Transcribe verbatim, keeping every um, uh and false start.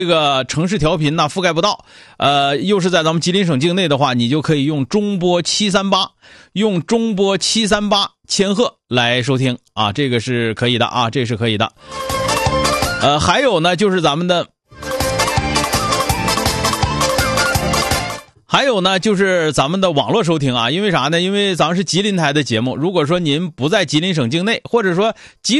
这个城市调频呢覆盖不到，呃，又是在咱们吉林省境内的话，你就可以用中波七三八，用中波七三八千赫来收听啊，这个是可以的啊，这是可以的。呃，还有呢，就是咱们的，还有呢，就是咱们的网络收听啊，因为啥呢？因为咱们是吉林台的节目，如果说您不在吉林省境内，或者说即